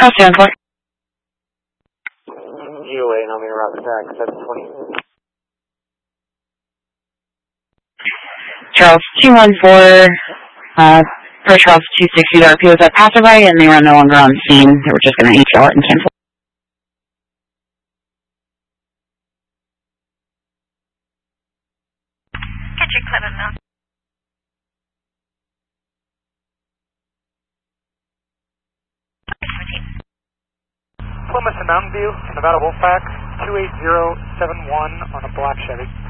Charles, stand for. GOA, and I'm going to route stack 720. Charles 214, per Charles 260, the RPO was at passerby, and they were no longer on scene. They were just going to HL it and cancel. Catch your Clement Mountain. Plymouth to Mountain View, Nevada Wolfpack, 28071 on a black Chevy.